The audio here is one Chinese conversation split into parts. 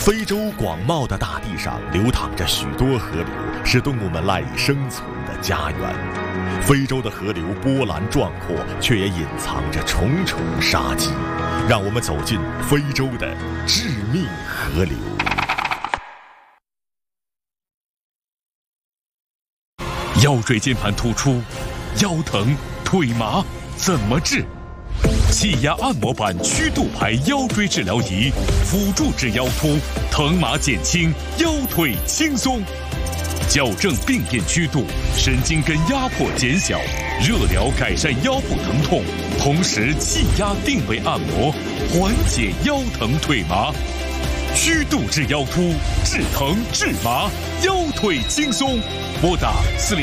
非洲广袤的大地上流淌着许多河流，是动物们赖以生存的家园。非洲的河流波澜壮阔，却也隐藏着重重杀机。让我们走进非洲的致命河流。 腰椎间盘突出、腰疼、腿麻，怎么治？气压按摩板曲度排腰椎治疗仪，辅助治腰突，疼麻减轻，腰腿轻松。矫正病变曲度，神经根压迫减小，热疗改善腰部疼痛，同时气压定位按摩，缓解腰疼腿麻。曲度治腰突，治疼治麻，腰腿轻松。拨打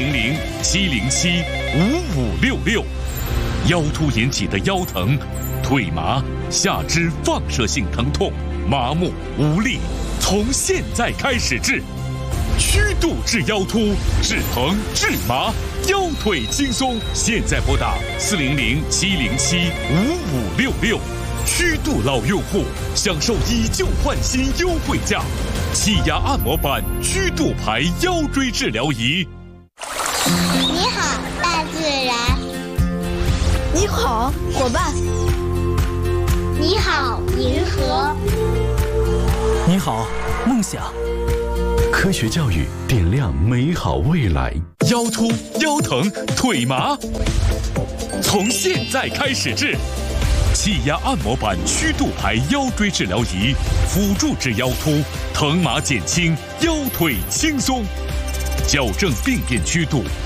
400-707-5566。腰突引起的腰疼、腿麻、下肢放射性疼痛、麻木无力，从现在开始治。曲度治腰突，治疼治麻，腰腿轻松。现在拨打400-707-5566。曲度老用户享受以旧换新优惠价，气压按摩板曲度排腰椎治疗仪。 你好，大自然。 你好，伙伴。 你好，银河。 你好，梦想。 科学教育点亮美好未来。 腰突、腰疼、腿麻，从现在开始治。气压按摩板曲度排腰椎治疗仪，辅助治腰突，疼麻减轻，腰腿轻松。矫正病变曲度，